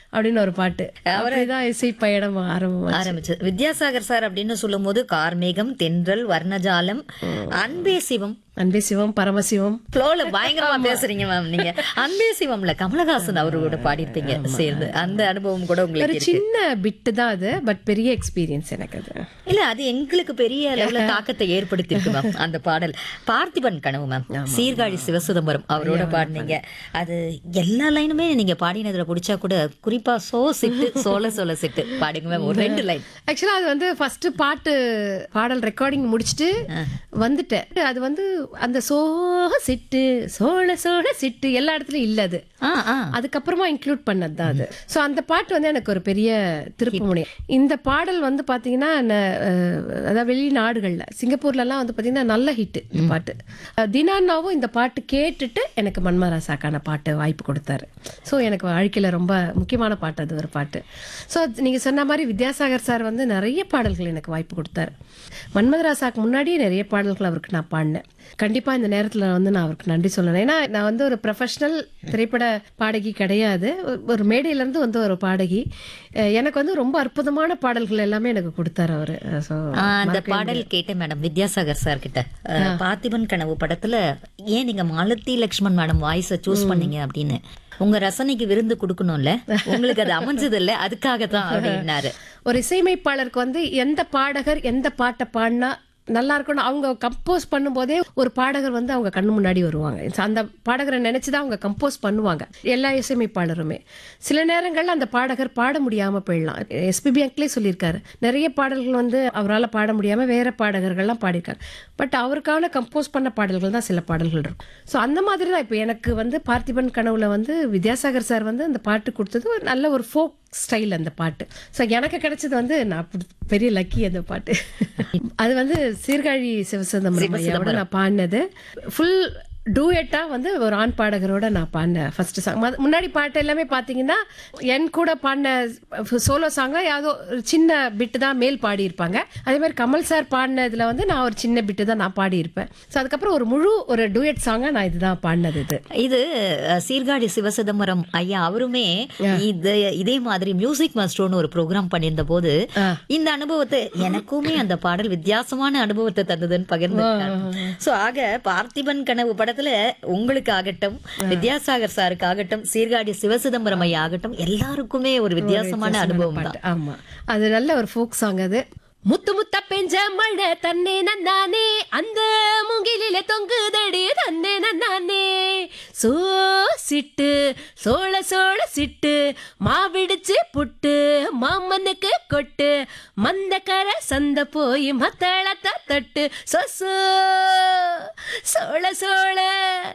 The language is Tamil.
அப்படின்னு ஒரு பாட்டு. அப்படிதான் இசை பயணம் ஆரம்பிச்சு வித்யாசாகர் சார் அப்படின்னு சொல்லும் போது கார்மேகம், தென்றல், வர்ணஜாலம், அன்பே சிவம், அன்பே சிவம், பரமசிவம். ஃப்ளோல பயங்கரமா பேசுறீங்க மேம். நீங்க அன்பே சிவம்ல கமலஹாசன் அவரோட பாடிருப்பீங்க சேர்ந்து. அந்த அனுபவம் கூட ஒரு உங்களுக்கு இருக்கு. சின்ன பிட்டு தான் அது, பட் பெரிய எக்ஸ்பீரியன்ஸ் எனக்கு அது. இல்ல அது எங்களுக்கு பெரிய அளவுல தாக்கத்தை ஏற்படுத்திருக்கு மேம் அந்த பாடல். பார்த்திபன் கனவு மேம், சீர்காழி சிவசுதம்பரம் அவரோட பாடினீங்க. அது எல்லா லைனுமே நீங்க பாடினதுல பிடிச்சா கூட குறிப்பா சோ சிட்டு சோல சோல சிட்டு பாடுங்க மேம், ஒரு 2 லைன். ஆக்சுவலா அது வந்து ஃபர்ஸ்ட் பாடல் ரெக்கார்டிங் முடிச்சுட்டு வந்துட்டேன். அது வந்து அந்த சோக சிட்டு சோழ சோழ சிட்டு எல்லா இடத்துலயும் இல்ல அது. அதுக்கப்புறமா இன்க்ளூட் பண்ணதுதான் அது. சோ அந்த பாட்டு வந்து எனக்கு ஒரு பெரிய திருப்பு முனை. இந்த பாடல் வந்து பாத்தீங்கன்னா அதாவது வெளிநாடுகள்ல சிங்கப்பூர்ல எல்லாம் வந்து பாத்தீங்கன்னா நல்ல ஹிட் இந்த பாட்டு. தினானாவும் இந்த பாட்டு கேட்டுட்டு எனக்கு மன்மராசாக்கான பாட்டு வாய்ப்பு கொடுத்தாரு. சோ எனக்கு வாழ்க்கையில ரொம்ப முக்கியமான பாட்டு அது ஒரு பாட்டு. சோ நீங்க சொன்ன மாதிரி வித்யாசாகர் சார் வந்து நிறைய பாடல்கள் எனக்கு வாய்ப்பு கொடுத்தாரு. மன்மதராசாக்கு முன்னாடியே நிறைய பாடல்கள் அவருக்கு நான் பாடினேன். கண்டிப்பா இந்த நேரத்துல வந்து நான் அவருக்கு நன்றி சொல்லணும். ஏன்னா நான் வந்து ஒரு ப்ரொஃபஷனல் திரைப்பட பாடகி கிடையாது, ஒரு மேடையில இருந்து வந்து ஒரு பாடகி. எனக்கு வந்து ரொம்ப அற்புதமான பாடல்கள் எல்லாமே எனக்கு கொடுத்தாரு அவரு. அந்த பாடல் கேட்டேன் மேடம் வித்யாசாகர் சார் கிட்ட. பார்த்திபன் கனவு படத்துல ஏன் நீங்க மாலதி லட்சுமண் மேடம் வாய்ஸ சூஸ் பண்ணீங்க அப்படின்னு, உங்க ரசனைக்கு விருந்து கொடுக்கணும்ல, உங்களுக்கு அது அமைஞ்சது இல்ல, அதுக்காக தான் அப்படின்னாரு. ஒரு இசையமைப்பாளருக்கு வந்து எந்த பாடகர் எந்த பாட்டை பாடினா நல்லா இருக்கணும், அவங்க கம்போஸ் பண்ணும்போதே ஒரு பாடகர் வந்து அவங்க கண்ணு முன்னாடி வருவாங்க. அந்த பாடகரை நினைச்சுதான் அவங்க கம்போஸ் பண்ணுவாங்க எல்லா இசையமைப்பாளருமே. சில நேரங்கள்ல அந்த பாடகர் பாட முடியாம போயிடலாம். எஸ்பிபி அங்கிளே சொல்லியிருக்காரு, நிறைய பாடல்கள் வந்து அவரால் பாட முடியாம வேற பாடகர்கள்லாம் பாடியிருக்காரு. பட் அவருக்கான கம்போஸ் பண்ண பாடல்கள் தான் சில பாடல்கள் இருக்கும். ஸோ அந்த மாதிரி தான் இப்போ எனக்கு வந்து பார்த்திபன் கனவுல வந்து வித்யாசாகர் சார் வந்து அந்த பாட்டு கொடுத்தது ஒரு நல்ல ஒரு ஃபோக் ஸ்டைல் அந்த பாட்டு. ஸோ எனக்கு கிடைச்சது வந்து நான் பெரிய லக்கி அந்த பாட்டு. அது வந்து சீர்காழி சிவசுதம்பரம் ஐயாவோட நான் பாடினது ஃபுல் டூயட்டா வந்து ஒரு ஆண் பாடகரோட நான் பாடினேன் ஃபர்ஸ்ட் சாங். முன்னாடி பாட்டு எல்லாமே பாத்தீங்கன்னா என் கூட பாடின சோலோ சாங்ல யாரோ ஒரு சின்ன பிட்டு தான் மேல் பாடி இருப்பாங்க. அதே மாதிரி கமல் சார் பாடினதுல வந்து நான் ஒரு சின்ன பிட்டு தான் நான் பாடி இருப்பேன். ஸோ அதுக்கப்புறம் ஒரு முழு ஒரு டூயட் சாங்கா நான் இதுதான் பாடினது. இது சீர்காழி சிவசிதம்பரம் ஐயா அவருமே இதே மாதிரி மியூசிக் மாஸ்டர்னு ஒரு ப்ரோக்ராம் பண்ணியிருந்த போது இந்த அனுபவத்தை எனக்குமே அந்த பாடல் வித்தியாசமான அனுபவத்தை தந்ததுன்னு பகிர்ந்து. சோ ஆக பார்த்திபன் கனவு படத்துல உங்களுக்கு ஆகட்டும், வித்யாசாகர் சாருக்கு ஆகட்டும், சீர்காழி சிவசிதம்பரம் ஐயா ஆகட்டும், எல்லாருக்குமே ஒரு வித்தியாசமான அனுபவம் தான். ஆமா, அது நல்ல ஒரு ஃபோக் சாங். அது முத்து முத்த பெஞ்ச மழை தன்னே நன்னானே, அந்த முகிலில தொங்குதடி தன்னே நன்னானே, சோ சிட்டு சோழ சோழ சிட்டு மாவிடிச்சு புட்டு மாமனுக்கு கொட்டு, மந்த கரை சந்த போய் மத்தளத்த தட்டு, சோ சோழ சோழ